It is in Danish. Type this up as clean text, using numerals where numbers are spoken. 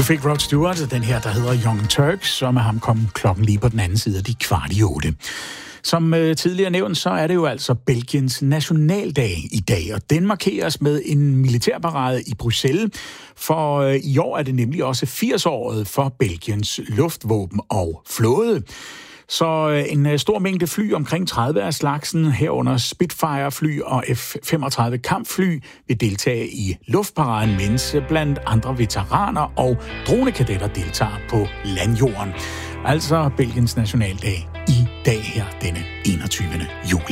Du fik Rod Stewart, og den her, der hedder Young Turks, og med ham kom klokken lige på den anden side af de 7:15. Som tidligere nævnt, så er det jo altså Belgiens nationaldag i dag, og den markeres med en militærparade i Bruxelles, for i år er det nemlig også 80-året for Belgiens luftvåben og flåde. Så en stor mængde fly, omkring 30 af slagsen, herunder Spitfire-fly og F-35 kampfly, vil deltage i luftparaden, mens blandt andre veteraner og dronekadetter deltager på landjorden. Altså Belgiens nationaldag i dag her, denne 21. juli.